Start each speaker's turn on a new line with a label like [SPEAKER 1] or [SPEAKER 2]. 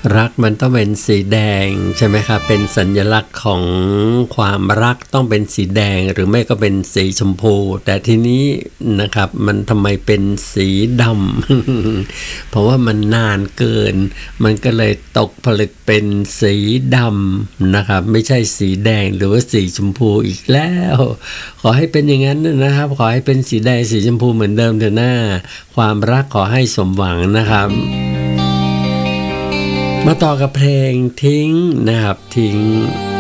[SPEAKER 1] รักมันต้องเป็นสีแดงใช่ไหมครับเป็นสัญลักษณ์ของความรักต้องเป็นสีแดงหรือไม่ก็เป็นสีชมพูแต่ทีนี้นะครับมันทำไมเป็นสีดำ เพราะว่ามันนานเกินมันก็เลยตกผลึกเป็นสีดำนะครับไม่ใช่สีแดงหรือว่าสีชมพูอีกแล้วขอให้เป็นอย่างนั้นนะครับขอให้เป็นสีแดงสีชมพูเหมือนเดิมเถอะหน้าความรักขอให้สมหวังนะครับมาต่อกับเพลงทิ้งนะครับทิ้ง